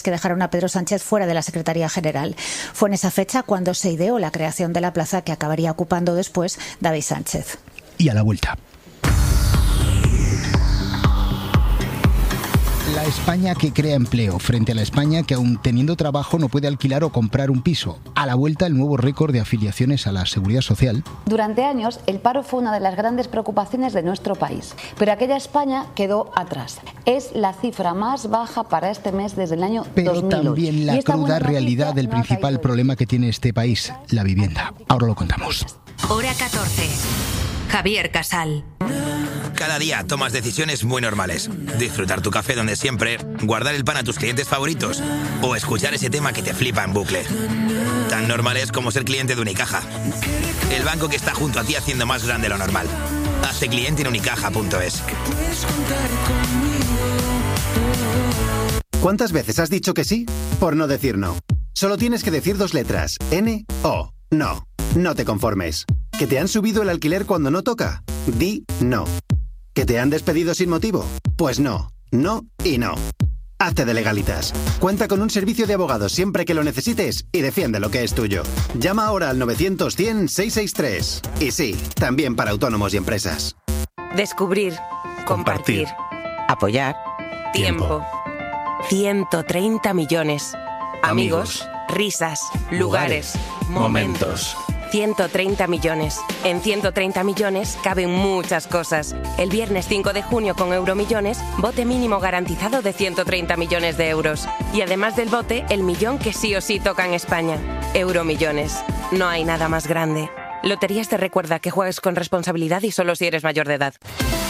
que dejaron a Pedro Sánchez fuera de la Secretaría General. Fue en esa fecha cuando se ideó la creación de la plaza que acabaría ocupando después David Sánchez. Y a la vuelta. La España que crea empleo frente a la España que, aun teniendo trabajo, no puede alquilar o comprar un piso. A la vuelta, el nuevo récord de afiliaciones a la Seguridad Social. Durante años, el paro fue una de las grandes preocupaciones de nuestro país, pero aquella España quedó atrás. Es la cifra más baja para este mes desde el año 2008. Pero también la cruda realidad del principal problema que tiene este país, la vivienda. Ahora lo contamos. Hora 14. Javier Casal. Cada día tomas decisiones muy normales. Disfrutar tu café donde siempre, guardar el pan a tus clientes favoritos o escuchar ese tema que te flipa en bucle. Tan normales como ser cliente de Unicaja. El banco que está junto a ti haciendo más grande lo normal. Hazte cliente en unicaja.es. ¿Cuántas veces has dicho que sí por no decir no? Solo tienes que decir 2 letras. N-O. No. No te conformes. ¿Que te han subido el alquiler cuando no toca? Di no. ¿Que te han despedido sin motivo? Pues no. No y no. Hazte de Legalitas. Cuenta con un servicio de abogados siempre que lo necesites y defiende lo que es tuyo. Llama ahora al 900-100-663. Y sí, también para autónomos y empresas. Descubrir. Compartir. Apoyar. Tiempo. 130 millones. Amigos. Risas. Lugares. Momentos. 130 millones. En 130 millones caben muchas cosas. El viernes 5 de junio con Euromillones, bote mínimo garantizado de 130 millones de euros. Y además del bote, el millón que sí o sí toca en España. Euromillones. No hay nada más grande. Loterías te recuerda que juegues con responsabilidad y solo si eres mayor de edad.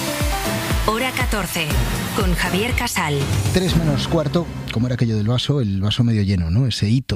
Hora 14. Con Javier Casal. 3 menos cuarto, como era aquello del vaso, el vaso medio lleno, ¿no? Ese hito,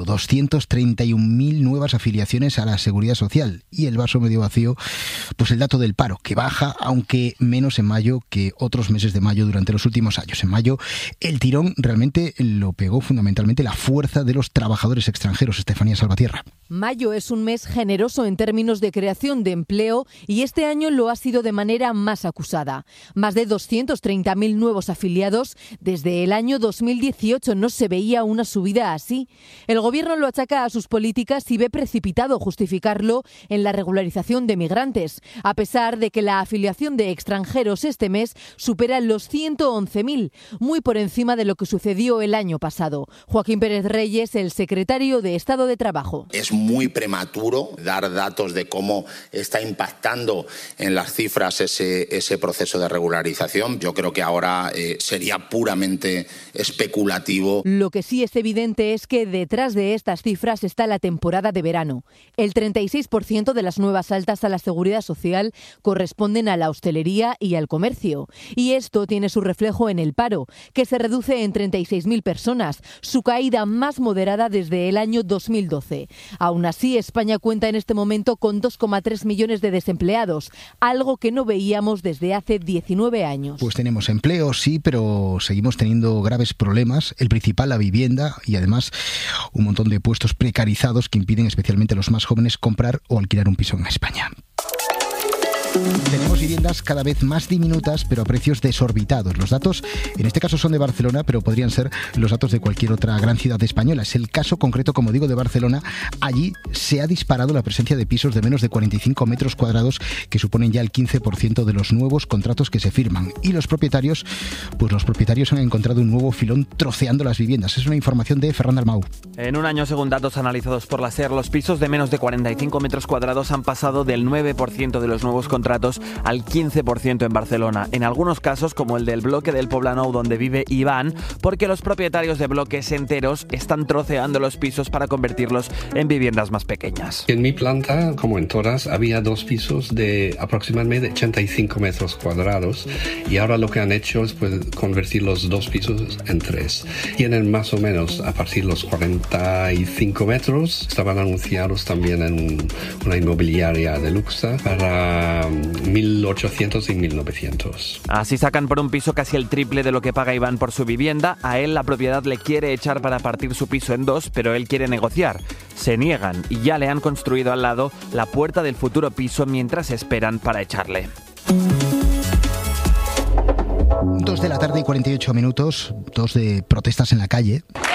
231.000 nuevas afiliaciones a la Seguridad Social. Y el vaso medio vacío, pues el dato del paro, que baja, aunque menos en mayo que otros meses de mayo durante los últimos años. En mayo, el tirón realmente lo pegó fundamentalmente la fuerza de los trabajadores extranjeros. Estefanía Salvatierra. Mayo es un mes generoso en términos de creación de empleo y este año lo ha sido de manera más acusada. Más de 230.000 nuevos afiliados. Desde el año 2018 no se veía una subida así. El Gobierno lo achaca a sus políticas y ve precipitado justificarlo en la regularización de migrantes, a pesar de que la afiliación de extranjeros este mes supera los 111.000, muy por encima de lo que sucedió el año pasado. Joaquín Pérez Reyes, el secretario de Estado de Trabajo. Es muy prematuro dar datos de cómo está impactando en las cifras ese proceso de regularización. Yo creo que ahora sería puramente especulativo. Lo que sí es evidente es que detrás de estas cifras está la temporada de verano. El 36% de las nuevas altas a la Seguridad Social corresponden a la hostelería y al comercio. Y esto tiene su reflejo en el paro, que se reduce en 36.000 personas, su caída más moderada desde el año 2012. Aún así, España cuenta en este momento con 2,3 millones de desempleados, algo que no veíamos desde hace 19 años. Pues tenemos empleo, sí, pero seguimos teniendo graves problemas. El principal, la vivienda, y además un montón de puestos precarizados que impiden especialmente a los más jóvenes comprar o alquilar un piso en España. Tenemos viviendas cada vez más diminutas, pero a precios desorbitados. Los datos, en este caso, son de Barcelona, pero podrían ser los datos de cualquier otra gran ciudad española. Es el caso concreto, como digo, de Barcelona. Allí se ha disparado la presencia de pisos de menos de 45 metros cuadrados, que suponen ya el 15% de los nuevos contratos que se firman. Y los propietarios han encontrado un nuevo filón troceando las viviendas. Es una información de Ferran Dalmau. En un año, según datos analizados por la SER, los pisos de menos de 45 metros cuadrados han pasado del 9% de los nuevos contratos al 15% en Barcelona. En algunos casos, como el del bloque del Poblenou donde vive Iván, porque los propietarios de bloques enteros están troceando los pisos para convertirlos en viviendas más pequeñas. En mi planta, como en todas, había 2 pisos de aproximadamente 85 metros cuadrados y ahora lo que han hecho es convertir los 2 pisos en 3. Tienen más o menos a partir de los 45 metros. Estaban anunciados también en una inmobiliaria de Luxa para 1.800 y 1.900. Así sacan por un piso casi el triple de lo que paga Iván por su vivienda. A él la propiedad le quiere echar para partir su piso en 2, pero él quiere negociar. Se niegan y ya le han construido al lado la puerta del futuro piso mientras esperan para echarle. 2 de la tarde y 48 minutos, 2 de protestas en la calle.